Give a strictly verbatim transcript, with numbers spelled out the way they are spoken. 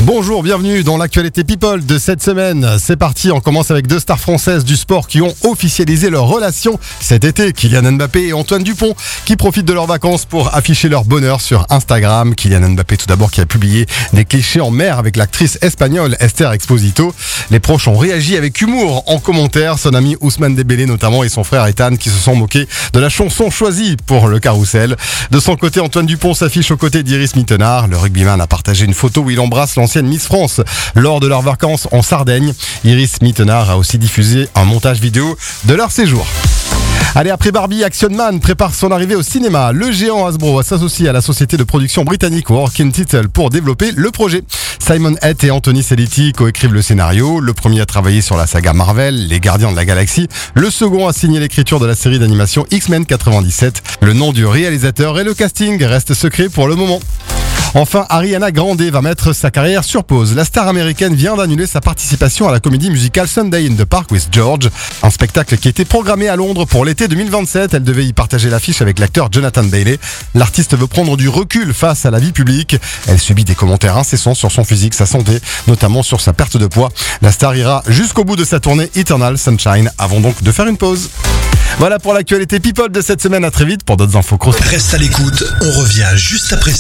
Bonjour, bienvenue dans l'actualité People de cette semaine. C'est parti, on commence avec deux stars françaises du sport qui ont officialisé leur relation cet été. Kylian Mbappé et Antoine Dupont qui profitent de leurs vacances pour afficher leur bonheur sur Instagram. Kylian Mbappé tout d'abord qui a publié des clichés en mer avec l'actrice espagnole Esther Exposito. Les proches ont réagi avec humour en commentaire. Son ami Ousmane Dembélé notamment et son frère Ethan qui se sont moqués de la chanson choisie pour le carrousel. De son côté, Antoine Dupont s'affiche aux côtés d'Iris Mittenard. Le rugbyman a partagé une photo où il embrasse l'ancienne Miss France lors de leurs vacances en Sardaigne. Iris Mittenard a aussi diffusé un montage vidéo de leur séjour. Allez, après Barbie, Action Man prépare son arrivée au cinéma. Le géant Hasbro s'associe à la société de production britannique Working Title pour développer le projet. Simon Head et Anthony Selitti coécrivent le scénario. Le premier a travaillé sur la saga Marvel, Les Gardiens de la Galaxie. Le second a signé l'écriture de la série d'animation X-Men quatre-vingt-dix-sept. Le nom du réalisateur et le casting restent secrets pour le moment. Enfin, Ariana Grande va mettre sa carrière sur pause. La star américaine vient d'annuler sa participation à la comédie musicale Sunday in the Park with George, un spectacle qui était programmé à Londres pour l'été deux mille vingt-sept. Elle devait y partager l'affiche avec l'acteur Jonathan Bailey. L'artiste veut prendre du recul face à la vie publique. Elle subit des commentaires incessants sur son physique, sa santé, notamment sur sa perte de poids. La star ira jusqu'au bout de sa tournée Eternal Sunshine avant donc de faire une pause. Voilà pour l'actualité People de cette semaine. À très vite pour d'autres infos croustillantes. Reste à l'écoute, on revient juste après.